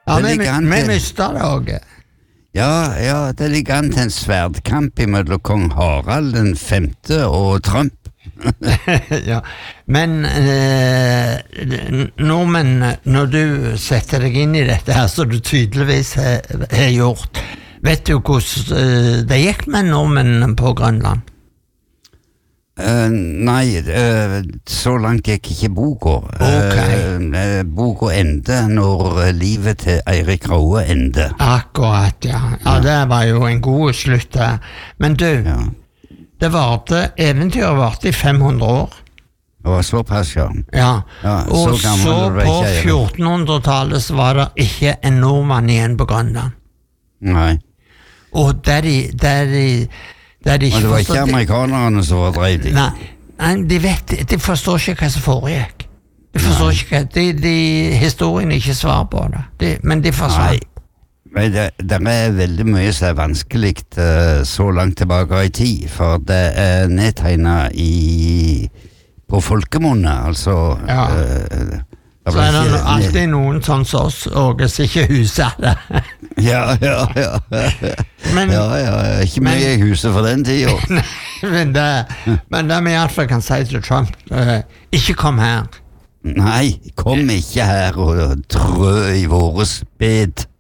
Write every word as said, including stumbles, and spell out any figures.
Ja, det vi, ligger an vi til, mistet det også. ja, ja, det ligger an til en sverdkamp mellom kong Harald den femte og Trump. Ja, men eh, nordmenn, når du setter deg inn i dette her, så du tydeligvis har, har gjort, vet du hvordan eh, det gikk med nordmenn på Grønland? Uh, nei, uh, så langt gikk ikke boka. Okay. Uh, uh, boka ende når uh, livet til Eirik Roe ende. Akkurat, ja. Ja, det var jo en god slutt der. Men du, Ja. det varte, eventyret varte i fem hundre år. Det var såpass, ja. Ja, Ja, og så så, gammel var på ikke jeg. fjortenhundretallet så var det ikke en nordmann igjen på Grønland. Nei. Og der de, der de, der de Og det var ikke forstod- amerikanerne som var dreid i. Nei, nei, de vet, de forstår ikke hva som foregikk. De forstår Nei. ikke hva, de, de, historien er ikke svar på det, de, men de Nei. forsvant. Men det, det er veldig mye som er vanskelig uh, så langt tilbake i tid, for det er nedtegnet i, på folkemunne, altså... Ja. Uh, Så er det no, alltid noen sånn som oss, og som ikke huser det. Ja, ja, ja. Men, ja, ja, ikke mye men- i huset for den tiden. men, det, men det vi i hvert fall kan si til Trump, uh, ikke kom her. Nei, kom ikke her og trø i våre sped.